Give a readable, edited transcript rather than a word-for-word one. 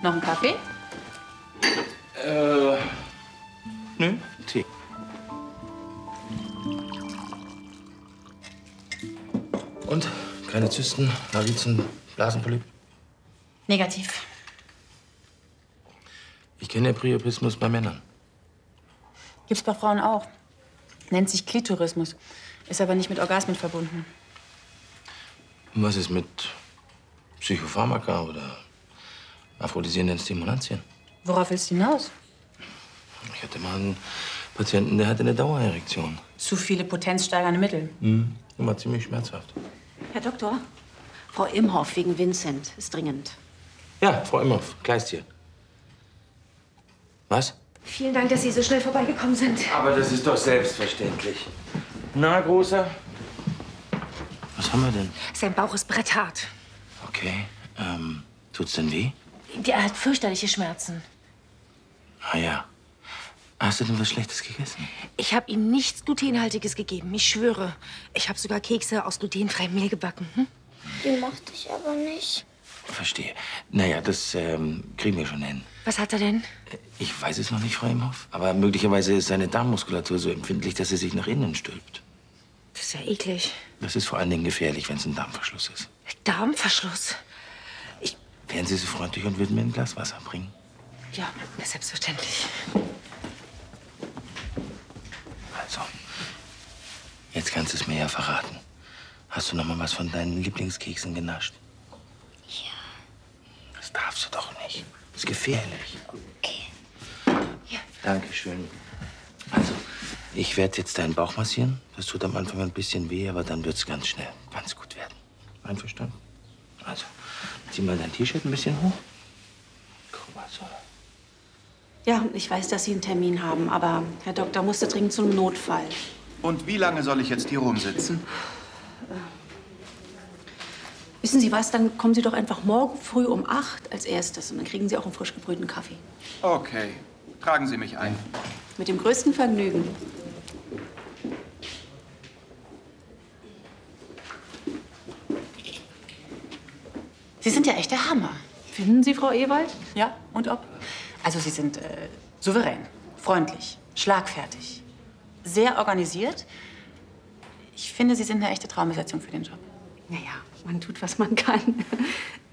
Noch einen Kaffee? Nö, Tee. Und? Keine Zysten, Varizen, Blasenpolyp? Negativ. Ich kenne Priapismus bei Männern. Gibt's bei Frauen auch. Nennt sich Klitorismus. Ist aber nicht mit Orgasmen verbunden. Und was ist mit Psychopharmaka oder aphrodisierenden Stimulantien? Worauf willst du hinaus? Ich hatte mal einen Patienten, der hatte eine Dauererektion. Zu viele potenzsteigernde Mittel. Immer ziemlich schmerzhaft. Herr Doktor, Frau Imhoff wegen Vincent ist dringend. Ja, Frau Imhoff, Kleist hier. Was? Vielen Dank, dass Sie so schnell vorbeigekommen sind. Aber das ist doch selbstverständlich. Na, Großer? Was haben wir denn? Sein Bauch ist bretthart. Okay. Tut's denn weh? Er hat fürchterliche Schmerzen. Ah ja. Hast du denn was Schlechtes gegessen? Ich habe ihm nichts Glutenhaltiges gegeben, ich schwöre. Ich habe sogar Kekse aus glutenfreiem Mehl gebacken. Die mochte ich aber nicht. Verstehe. Naja, das kriegen wir schon hin. Was hat er denn? Ich weiß es noch nicht, Frau Imhoff. Aber möglicherweise ist seine Darmmuskulatur so empfindlich, dass sie sich nach innen stülpt. Das ist ja eklig. Das ist vor allen Dingen gefährlich, wenn es ein Darmverschluss ist. Darmverschluss? Wären Sie so freundlich und würden mir ein Glas Wasser bringen? Ja, selbstverständlich. Also, jetzt kannst du es mir ja verraten. Hast du noch mal was von deinen Lieblingskeksen genascht? Ja. Das darfst du doch nicht. Das ist gefährlich. Okay. Ja. Dankeschön. Also, ich werde jetzt deinen Bauch massieren. Das tut am Anfang ein bisschen weh, aber dann wird es ganz schnell ganz gut werden. Einverstanden? Also, zieh mal dein T-Shirt ein bisschen hoch. Guck mal so. Ja, ich weiß, dass Sie einen Termin haben, aber Herr Doktor musste dringend zum Notfall. Und wie lange soll ich jetzt hier rumsitzen? Wissen Sie was, dann kommen Sie doch einfach morgen früh um 8 als erstes und dann kriegen Sie auch einen frisch gebrühten Kaffee. Okay. Tragen Sie mich ein. Mit dem größten Vergnügen. Sie sind ja echt der Hammer. Finden Sie, Frau Ewald? Ja, und ob? Also Sie sind souverän, freundlich, schlagfertig, sehr organisiert. Ich finde, Sie sind eine echte Traumbesetzung für den Job. Naja, man tut, was man kann.